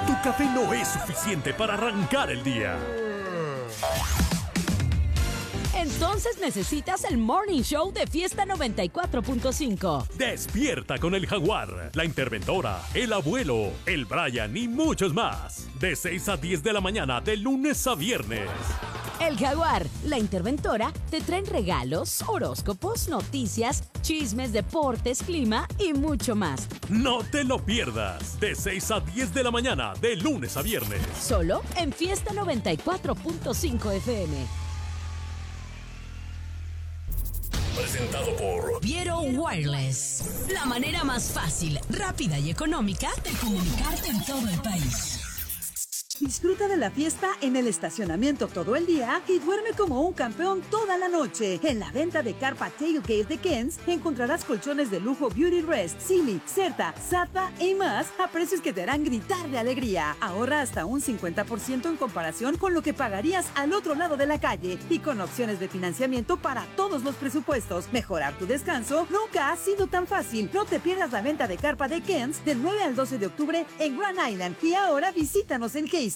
Tu café no es suficiente para arrancar el día. Entonces necesitas el Morning Show de Fiesta 94.5. Despierta con el Jaguar, la interventora, el abuelo, el Brian y muchos más. De 6 a 10 de la mañana, de lunes a viernes. El Jaguar, la interventora, te traen regalos, horóscopos, noticias, chismes, deportes, clima y mucho más. No te lo pierdas. De 6 a 10 de la mañana, de lunes a viernes. Solo en Fiesta 94.5 FM. Presentado por Viero Wireless. La manera más fácil, rápida y económica de comunicarte en todo el país. Disfruta de la fiesta en el estacionamiento todo el día y duerme como un campeón toda la noche. En la venta de carpa Tailgate de Ken's encontrarás colchones de lujo Beauty Rest, Silly, Certa, Safa y más a precios que te harán gritar de alegría. Ahorra hasta un 50% en comparación con lo que pagarías al otro lado de la calle y con opciones de financiamiento para todos los presupuestos. Mejorar tu descanso nunca ha sido tan fácil. No te pierdas la venta de carpa de Ken's del 9 al 12 de octubre en Grand Island y ahora visítanos en Casey.